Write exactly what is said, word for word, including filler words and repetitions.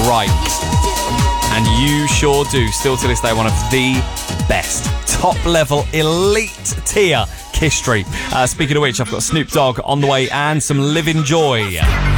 right. And you sure do. Still to this day, one of the best. Top level, elite tier Kiss Street. Uh, speaking of which, I've got Snoop Dogg on the way and some Living Joy.